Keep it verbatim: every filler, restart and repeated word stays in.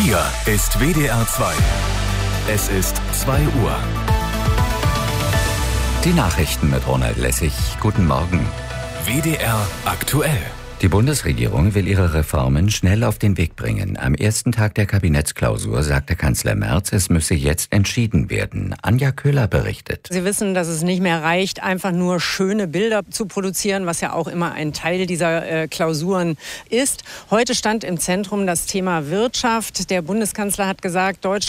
Hier ist W D R zwei. Es ist zwei Uhr. Die Nachrichten mit Ronald Lessig. Guten Morgen. W D R aktuell. Die Bundesregierung will ihre Reformen schnell auf den Weg bringen. Am ersten Tag der Kabinettsklausur sagte Kanzler Merz, es müsse jetzt entschieden werden. Anja Köhler berichtet. Sie wissen, dass es nicht mehr reicht, einfach nur schöne Bilder zu produzieren, was ja auch immer ein Teil dieser äh, Klausuren ist. Heute stand im Zentrum das Thema Wirtschaft. Der Bundeskanzler hat gesagt, Deutschland